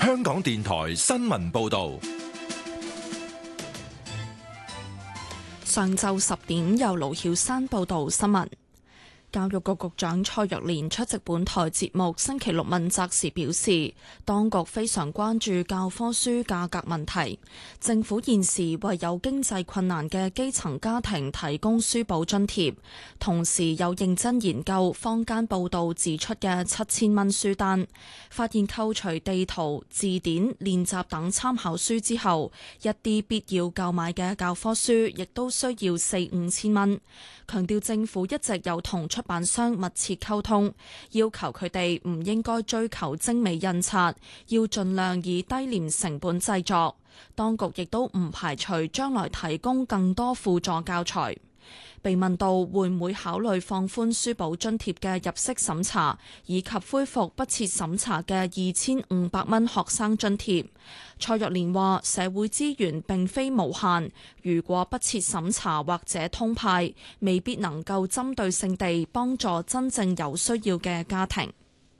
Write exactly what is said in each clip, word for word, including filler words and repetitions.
香港電台新聞報道。 上晝十點，由盧曉山報道新聞。教育局局長蔡若蓮出席本台節目星期六問責時表示，當局非常關注教科書價格問題。政府現時為有經濟困難嘅基層家庭提供書簿津貼，同時有認真研究坊間報道指出嘅七千蚊書單，發現扣除地圖、字典、練習等參考書之後，一啲必要購買嘅教科書亦都需要四五千蚊。強調政府一直有同出版商密切溝通，要求佢哋唔應該追求精美印刷，要盡量以低廉成本製作。當局亦都唔排除將來提供更多輔助教材。被問到會唔會考慮放寬書簿津貼嘅入息審查，以及恢復不設審查嘅二千五百蚊學生津貼，蔡若蓮話：社會資源並非無限，如果不設審查或者通派，未必能夠針對性地幫助真正有需要嘅家庭。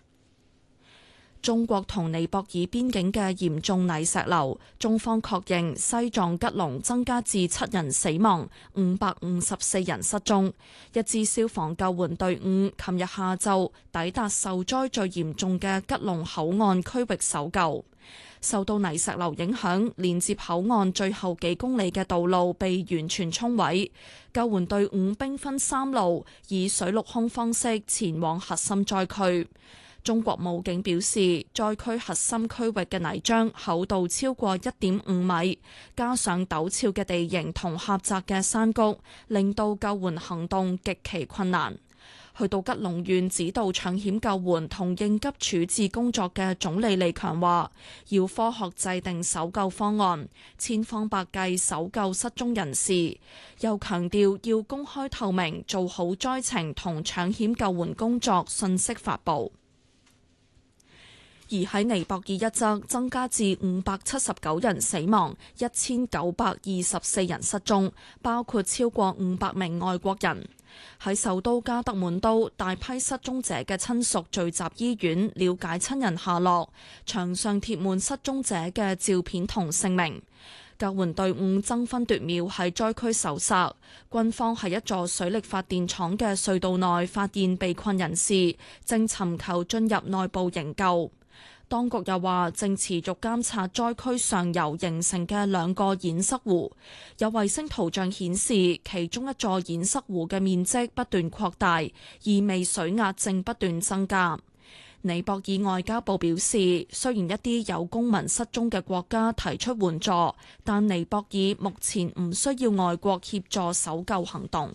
中國同尼泊爾邊境嘅嚴重泥石流，中方確認西藏吉隆增加至七人死亡，五百五十四人失蹤。一支消防救援隊伍琴日下晝抵達受災最嚴重嘅吉隆口岸區域搜救。受到泥石流影響，連接口岸最後幾公里嘅道路被完全沖毀。救援隊伍兵分三路，以水陸空方式前往核心災區。中國武警表示，災區核心區域嘅泥漿厚度超過一點五米，加上陡峭嘅地形同狹窄嘅山谷，令到救援行動極其困難。去到吉隆縣指導搶險救援同應急處置工作嘅總理李強話，要科學制定搜救方案，千方百計搜救失蹤人士，又強調要公開透明，做好災情同搶險救援工作信息發布。而喺尼泊爾一則增加至五百七十九人死亡，一千九百二十四人失蹤，包括超過五百名外國人。喺首都加德滿都，大批失蹤者嘅親屬聚集醫院了解親人下落，牆上貼滿失蹤者嘅照片同姓名。救援隊伍爭分奪秒喺災區搜索，軍方喺一座水力發電廠嘅隧道內發現被困人士，正尋求進入內部營救。當局又話正持續監察災區上游形成嘅兩個堰塞湖，有衛星圖像顯示其中一座堰塞湖嘅面積不斷擴大，意味水壓正不斷增加。尼泊爾外交部表示，雖然一啲有公民失蹤嘅國家提出援助，但尼泊爾目前唔需要外國協助搜救行動。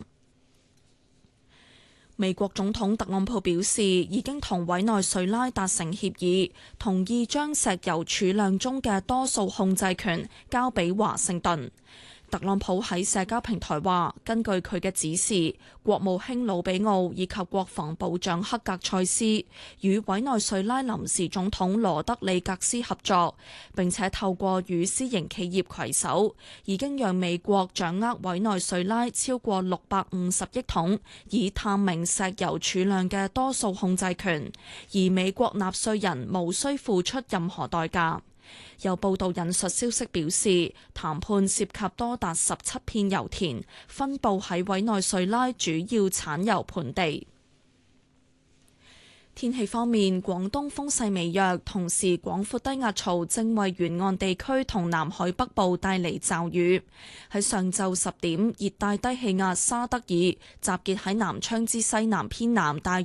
美國總統特朗普表示，已經同委內瑞拉達成協議，同意將石油儲量中嘅多數控制權交俾華盛頓。特朗普喺社交平台話，根據佢嘅指示，國務卿魯比奧以及國防部長克格塞斯與委內瑞拉臨時總統羅德里格斯合作，並且透過與私營企業攜手，已經讓美國掌握委內瑞拉超過六百五十億桶已探明石油儲量嘅多數控制權，而美國納稅人無需付出任何代價。有報道引述消息表示，談判涉及多達十七片油田，分佈喺委內瑞拉主要產油盆地。天氣方面，廣東風勢微弱，同時廣闊低壓槽正為沿岸地區同南海北部帶嚟驟雨。喺上晝十點，熱帶低氣壓沙德爾集結喺南昌之西南偏南大約